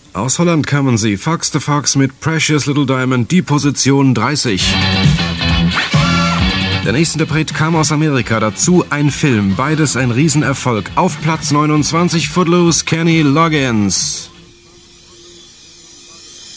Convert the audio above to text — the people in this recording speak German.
Aus Holland kamen sie, Fox the Fox mit Precious Little Diamond, die Position 30. Der nächste Interpret kam aus Amerika, dazu ein Film, beides ein Riesenerfolg. Auf Platz 29 Footloose, Kenny Loggins.